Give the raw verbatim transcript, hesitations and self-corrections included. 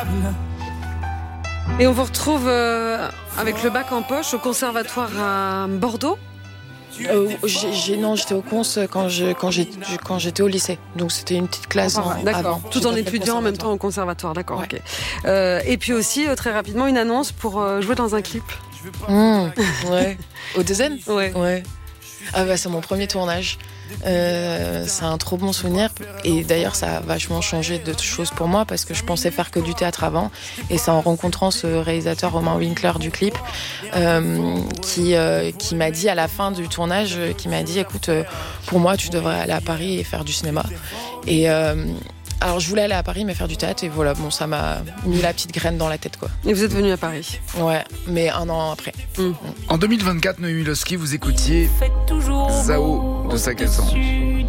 Et on vous retrouve euh, avec le bac en poche au conservatoire à Bordeaux. Euh, j'ai, j'ai, non, j'étais au cons quand, je, quand, j'ai, quand j'étais au lycée. Donc c'était une petite classe enfin, en, d'accord. avant. Tout J'ai en pas fait étudiant en même temps au conservatoire, d'accord. Ouais. Okay. Euh, et puis aussi, euh, très rapidement, une annonce pour euh, jouer dans un clip. Mmh, ouais. Au Dezen ? Ouais. Ouais. Ah bah, c'est mon premier tournage. Euh, c'est un trop bon souvenir. Et d'ailleurs, ça a vachement changé de choses pour moi parce que je pensais faire que du théâtre avant. Et c'est en rencontrant ce réalisateur Romain Winkler du clip euh, qui, euh, qui m'a dit à la fin du tournage, euh, qui m'a dit écoute, euh, pour moi, tu devrais aller à Paris et faire du cinéma. Et euh, alors, je voulais aller à Paris mais faire du théâtre. Et voilà, bon, ça m'a mis la petite graine dans la tête, quoi. Et vous êtes venu à Paris ? Ouais, mais un an après. Mmh. En deux mille vingt-quatre, Noémie Losky, vous écoutiez Zao de Sac à Sang.